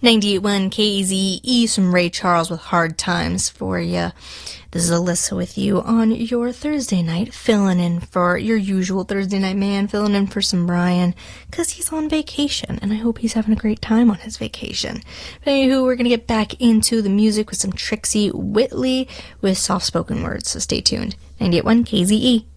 98.1 KZE, some Ray Charles with Hard Times for you. This is Alyssa with you on your Thursday night, filling in for your usual Thursday night man, filling in for some Brian, because he's on vacation, and I hope he's having a great time on his vacation. But anywho, we're going to get back into the music with some Trixie Whitley with soft-spoken words, so stay tuned. 98.1 KZE.